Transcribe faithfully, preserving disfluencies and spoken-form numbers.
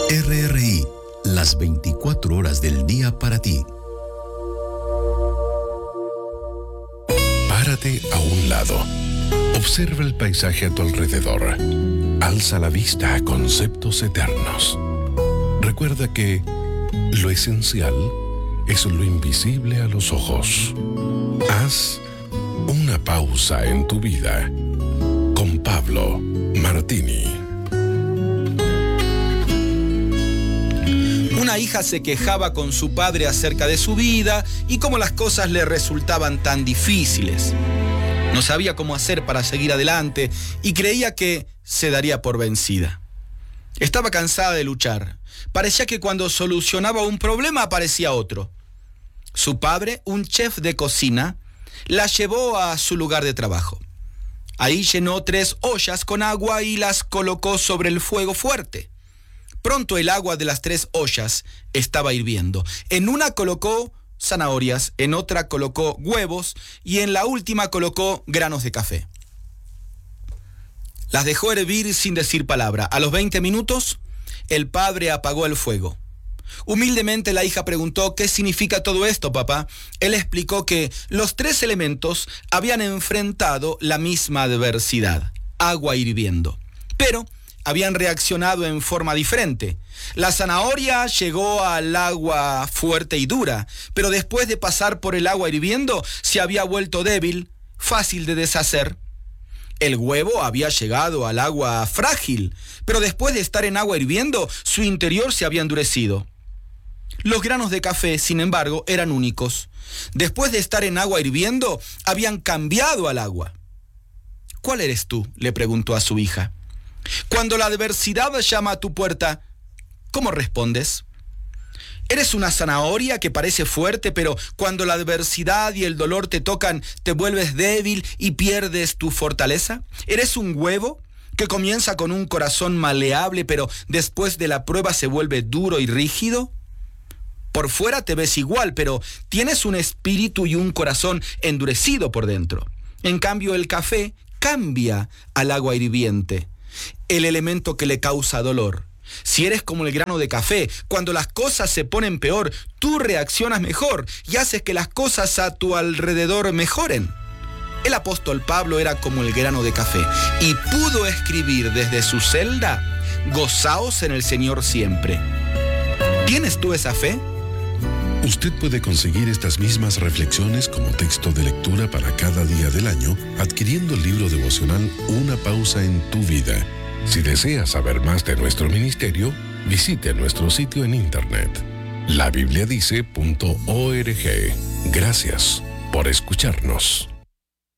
R R I, las veinticuatro horas del día para ti. Párate a un lado. Observa el paisaje a tu alrededor. Alza la vista a conceptos eternos. Recuerda que lo esencial es lo invisible a los ojos. Haz una pausa en tu vida con Pablo Martini. Una hija se quejaba con su padre acerca de su vida y cómo las cosas le resultaban tan difíciles. No sabía cómo hacer para seguir adelante y creía que se daría por vencida. Estaba cansada de luchar. Parecía que cuando solucionaba un problema aparecía otro. Su padre, un chef de cocina, la llevó a su lugar de trabajo. Ahí llenó tres ollas con agua y las colocó sobre el fuego fuerte. Pronto el agua de las tres ollas estaba hirviendo. En una colocó zanahorias, en otra colocó huevos y en la última colocó granos de café. Las dejó hervir sin decir palabra. A los veinte minutos, el padre apagó el fuego. Humildemente la hija preguntó: ¿qué significa todo esto, papá? Él explicó que los tres elementos habían enfrentado la misma adversidad, agua hirviendo, pero habían reaccionado en forma diferente. La zanahoria llegó al agua fuerte y dura, pero después de pasar por el agua hirviendo, se había vuelto débil, fácil de deshacer. El huevo había llegado al agua frágil, pero después de estar en agua hirviendo, su interior se había endurecido. Los granos de café, sin embargo, eran únicos. Después de estar en agua hirviendo, habían cambiado al agua. ¿Cuál eres tú?, le preguntó a su hija. Cuando la adversidad llama a tu puerta, ¿cómo respondes? ¿Eres una zanahoria que parece fuerte, pero cuando la adversidad y el dolor te tocan, te vuelves débil y pierdes tu fortaleza? ¿Eres un huevo que comienza con un corazón maleable, pero después de la prueba se vuelve duro y rígido? Por fuera te ves igual, pero tienes un espíritu y un corazón endurecido por dentro. En cambio, el café cambia al agua hirviente, el elemento que le causa dolor. Si eres como el grano de café, cuando las cosas se ponen peor, tú reaccionas mejor y haces que las cosas a tu alrededor mejoren. El apóstol Pablo era como el grano de café y pudo escribir desde su celda: gozaos en el Señor siempre. ¿Tienes tú esa fe? Usted puede conseguir estas mismas reflexiones como texto de lectura para cada día del año adquiriendo el libro devocional Una pausa en tu vida. Si desea saber más de nuestro ministerio, visite nuestro sitio en internet la biblia dice punto org. Gracias por escucharnos.